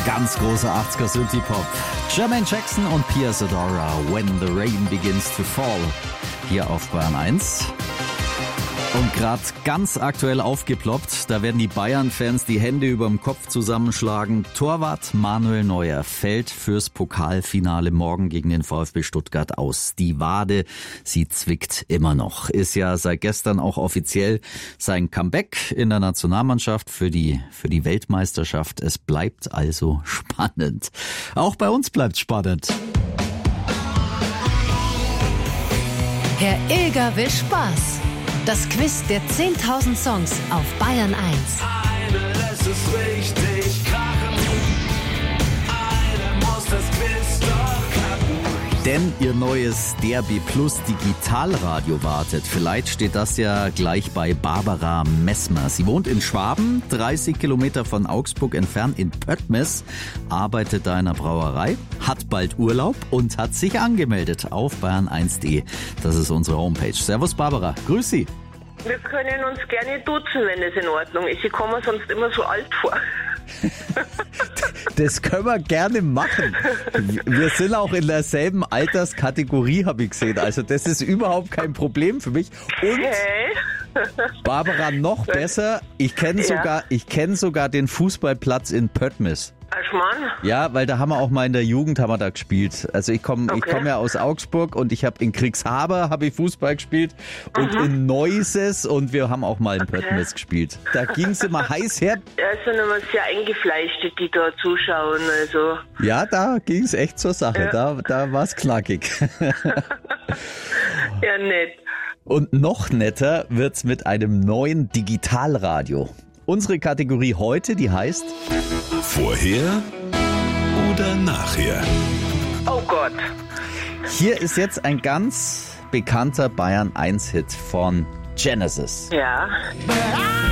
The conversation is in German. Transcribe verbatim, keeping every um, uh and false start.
Ganz großer achtziger Synthie-Pop. Jermaine Jackson und Pia Zadora, When the Rain Begins to Fall. Hier auf Bayern eins. Und gerade ganz aktuell aufgeploppt, da werden die Bayern-Fans die Hände überm Kopf zusammenschlagen. Torwart Manuel Neuer fällt fürs Pokalfinale morgen gegen den VfB Stuttgart aus. Die Wade, sie zwickt immer noch. Ist ja seit gestern auch offiziell sein Comeback in der Nationalmannschaft für die, für die Weltmeisterschaft. Es bleibt also spannend. Auch bei uns bleibt's spannend. Herr Ilger will Spaß. Das Quiz der zehntausend Songs auf Bayern eins. Eine lässt es richtig krachen. Eine muss das Quiz doch kacken. Denn ihr neues Derby Plus Digitalradio wartet. Vielleicht steht das ja gleich bei Barbara Messmer. Sie wohnt in Schwaben, dreißig Kilometer von Augsburg entfernt in Pöttmes, arbeitet da in einer Brauerei, hat bald Urlaub und hat sich angemeldet auf bayern eins punkt de. Das ist unsere Homepage. Servus Barbara, grüß Sie. Wir können uns gerne duzen, wenn es in Ordnung ist. Ich komme mir sonst immer so alt vor. Das können wir gerne machen. Wir sind auch in derselben Alterskategorie, habe ich gesehen. Also das ist überhaupt kein Problem für mich. Und Okay. Barbara, noch besser, ich kenne Ja. sogar, ich kenne sogar den Fußballplatz in Pöttmes. Aschmann? Ja, weil da haben wir auch mal in der Jugend haben wir da gespielt. Also ich komme ich Okay. komme ja aus Augsburg und ich habe in Kriegshaber habe ich Fußball gespielt und in Neuses und wir haben auch mal in Pöttmes gespielt. Da ging es immer heiß her. Ja, es sind immer sehr eingefleischte, die da zuschauen. Also, Ja, da ging es echt zur Sache. Ja. Da, da war es knackig. ja, nett. Und noch netter wird's mit einem neuen Digitalradio. Unsere Kategorie heute, die heißt Vorher oder nachher? Oh Gott. Hier ist jetzt ein ganz bekannter Bayern eins Hit von Genesis. Ja.